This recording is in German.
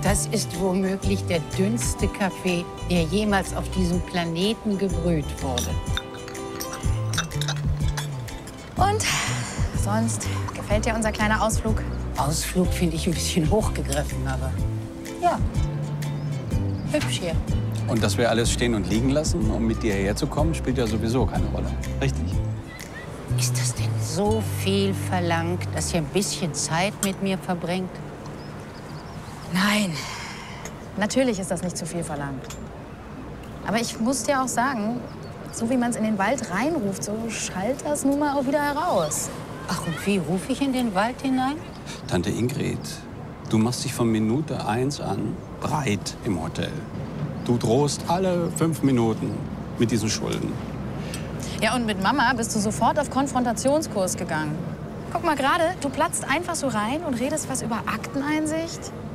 Das ist womöglich der dünnste Kaffee, der jemals auf diesem Planeten gebrüht wurde. Und sonst, gefällt dir unser kleiner Ausflug? Ausflug finde ich ein bisschen hochgegriffen, aber ja, hübsch hier. Und dass wir alles stehen und liegen lassen, um mit dir hierher zu kommen, spielt ja sowieso keine Rolle. Richtig? Ist das denn so viel verlangt, dass ihr ein bisschen Zeit mit mir verbringt? Nein, natürlich ist das nicht zu viel verlangt. Aber ich muss dir auch sagen, so wie man es in den Wald reinruft, so schallt das nun mal auch wieder heraus. Ach, und wie rufe ich in den Wald hinein? Tante Ingrid, du machst dich von Minute 1 an breit im Hotel. Du drohst alle 5 Minuten mit diesen Schulden. Ja, und mit Mama bist du sofort auf Konfrontationskurs gegangen. Guck mal gerade, du platzt einfach so rein und redest was über Akteneinsicht.